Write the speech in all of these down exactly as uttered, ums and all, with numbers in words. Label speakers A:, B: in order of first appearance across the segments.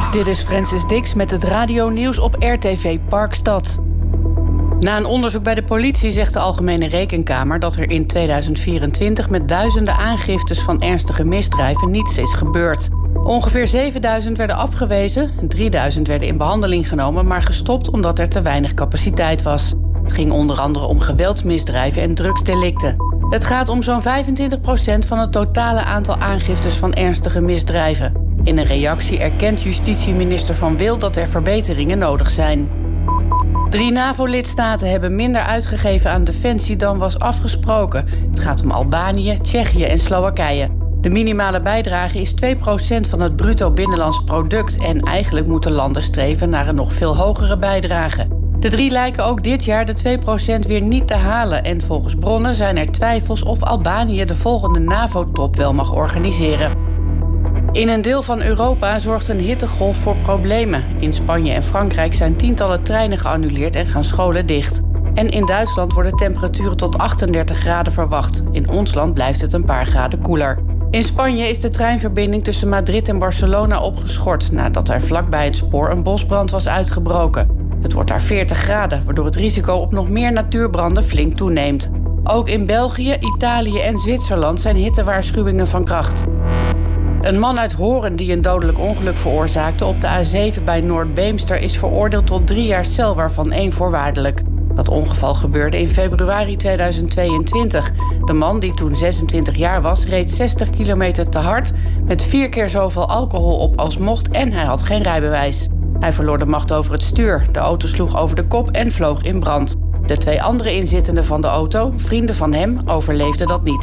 A: Dit is Francis Dix met het radio-nieuws op R T V Parkstad. Na een onderzoek bij de politie zegt de Algemene Rekenkamer dat er in tweeduizend vierentwintig met duizenden aangiftes van ernstige misdrijven niets is gebeurd. Ongeveer zevenduizend werden afgewezen, drieduizend werden in behandeling genomen, maar gestopt omdat er te weinig capaciteit was. Het ging onder andere om geweldsmisdrijven en drugsdelicten. Het gaat om zo'n vijfentwintig procent van het totale aantal aangiftes van ernstige misdrijven. In een reactie erkent justitieminister Van Wil dat er verbeteringen nodig zijn. Drie NAVO-lidstaten hebben minder uitgegeven aan defensie dan was afgesproken. Het gaat om Albanië, Tsjechië en Slowakije. De minimale bijdrage is twee procent van het bruto binnenlands product en eigenlijk moeten landen streven naar een nog veel hogere bijdrage. De drie lijken ook dit jaar de twee procent weer niet te halen en volgens bronnen zijn er twijfels of Albanië de volgende NAVO-top wel mag organiseren. In een deel van Europa zorgt een hittegolf voor problemen. In Spanje en Frankrijk zijn tientallen treinen geannuleerd en gaan scholen dicht. En in Duitsland worden temperaturen tot achtendertig graden verwacht. In ons land blijft het een paar graden koeler. In Spanje is de treinverbinding tussen Madrid en Barcelona opgeschort nadat er vlakbij het spoor een bosbrand was uitgebroken. Het wordt daar veertig graden, waardoor het risico op nog meer natuurbranden flink toeneemt. Ook in België, Italië en Zwitserland zijn hittewaarschuwingen van kracht. Een man uit Horen die een dodelijk ongeluk veroorzaakte op de A zeven bij Noordbeemster is veroordeeld tot drie jaar cel, waarvan één voorwaardelijk. Dat ongeval gebeurde in februari tweeduizend tweeëntwintig. De man, die toen zesentwintig jaar was, reed zestig kilometer te hard met vier keer zoveel alcohol op als mocht en hij had geen rijbewijs. Hij verloor de macht over het stuur, de auto sloeg over de kop en vloog in brand. De twee andere inzittenden van de auto, vrienden van hem, overleefden dat niet.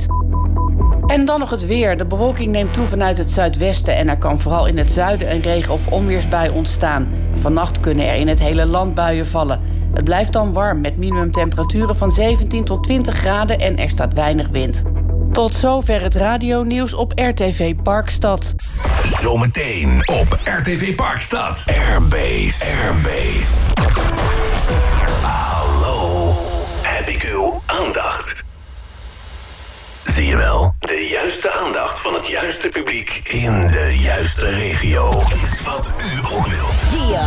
A: En dan nog het weer. De bewolking neemt toe vanuit het zuidwesten en er kan vooral in het zuiden een regen- of onweersbui ontstaan. Vannacht kunnen er in het hele land buien vallen. Het blijft dan warm met minimumtemperaturen van zeventien tot twintig graden en er staat weinig wind. Tot zover het radionieuws op R T V Parkstad.
B: Zometeen op R T V Parkstad. Airbase, Airbase. Hallo, heb ik uw aandacht? Zie je wel, de juiste aandacht van het juiste publiek in de juiste regio is wat u ook wilt.